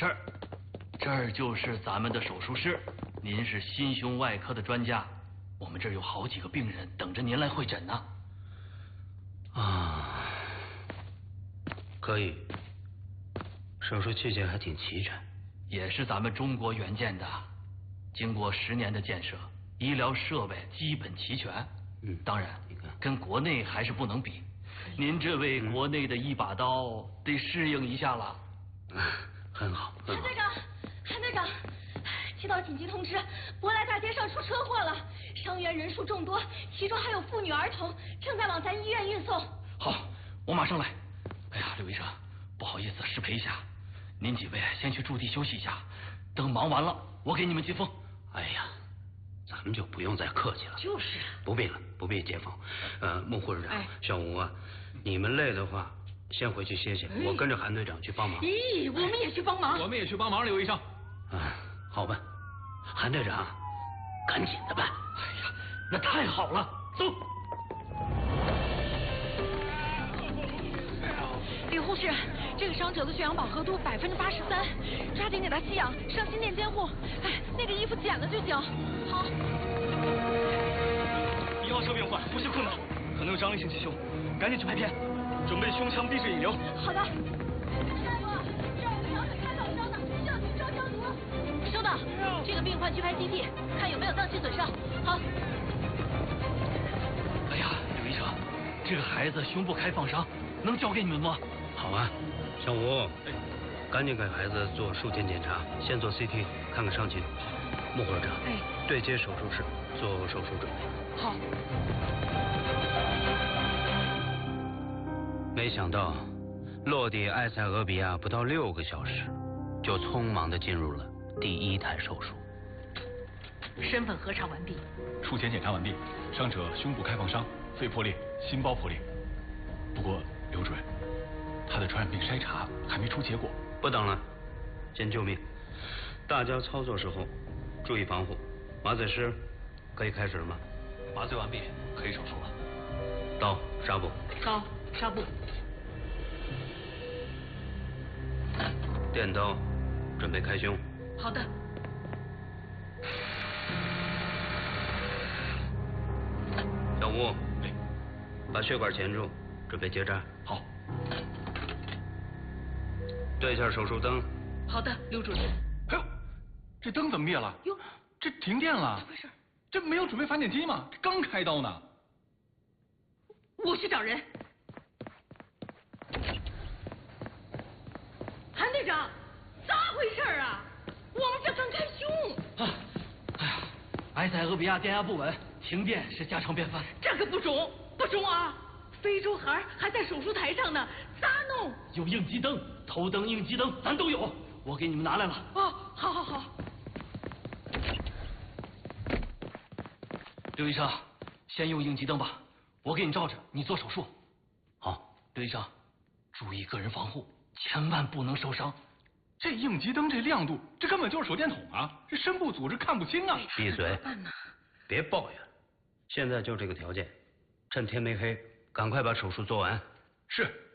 这儿就是咱们的手术室。您是心胸外科的专家，我们这儿有好几个病人等着您来会诊呢。 啊，可以，手术器械还挺齐全， 也是咱们中国援建的，经过10年的建设，医疗设备基本齐全。当然，跟国内还是不能比。您这位国内的一把刀得适应一下了。 很好，很好。 韩队长，接到紧急通知，博莱大街上出车祸了，伤员人数众多，其中还有妇女儿童，正在往咱医院运送。 好，我马上来。哎呀，刘医生，不好意思，失陪一下，您几位先去驻地休息一下，等忙完了，我给你们接风。 哎呀，咱们就不用再客气了。 就是。 不必了，不必接风。孟护士长，小吴啊，你们累的话，先回去歇歇，我跟着韩队长去帮忙。 咦，我们也去帮忙。 我们也去帮忙，刘医生。 好办，韩队长，赶紧的办。 哎呀，那太好了，走。 李护士，这个伤者的血氧饱和度83%，抓紧给他吸氧，上心电监护。哎，那个衣服剪了就行。好。 1号车病患呼吸困难，可能有张力性气胸，赶紧去拍片，准备胸腔滴质引流。 好的。大夫，这儿有个伤者开脑伤的，需要停车消毒。收到，这个病患去拍 CT， 看有没有脏器损伤。好。 哎呀，刘医生，这个孩子胸部开放伤，能交给你们吗？ 好啊，小吴，赶紧给孩子做术前检查，先做 CT， 看看伤情。穆护士长，对接手术室做手术准备。 好。 没想到落地埃塞俄比亚不到6个小时，就匆忙地进入了第1台手术。 身份核查完毕。 术前检查完毕，伤者胸部开放伤，肺破裂，心包破裂。不过刘主任，他的传染病筛查还没出结果。 不等了，先救命。大家操作时候注意防护。麻醉师，可以开始了吗？ 麻醉完毕，可以手术了。 刀、纱布。 刀、纱布。 电刀，准备开胸。 好的。 小吴，把血管钳住，准备结扎。 好。 对一下手术灯。 好的，刘主任。 哎呦，这灯怎么灭了？ 哟， 这停电了。 怎么回事？ 这没有准备发电机吗？这刚开刀呢。 我去找人。韩队长，咋回事啊？我们这刚开胸。 哎呀，埃塞俄比亚电压不稳，停电是家常便饭。 这可不中啊！非洲孩还在手术台上呢，咋弄？ 有应急灯、头灯、应急灯，咱都有，我给你们拿来了。 哦，好。 刘医生，先用应急灯吧，我给你照着，你做手术。 好， 刘医生，注意个人防护，千万不能受伤。 这应急灯这亮度，这根本就是手电筒啊！这深部组织看不清啊！ 闭嘴，别抱怨。现在就这个条件，趁天没黑，赶快把手术做完。 是。